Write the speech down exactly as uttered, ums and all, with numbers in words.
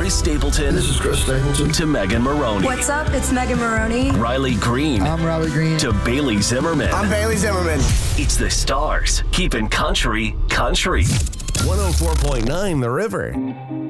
Chris Stapleton. This is Chris Stapleton. To Megan Maroney. What's up? It's Megan Maroney. Riley Green. I'm Riley Green. To Bailey Zimmerman. I'm Bailey Zimmerman. It's the stars keeping country country. one oh four point nine The River.